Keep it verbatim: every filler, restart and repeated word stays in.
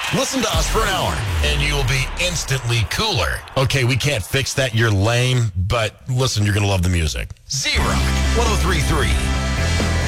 Listen to us for an hour, and you'll be instantly cooler. Okay, we can't fix that. You're lame, but listen, you're going to love the music. Z-Rock, one oh three point three.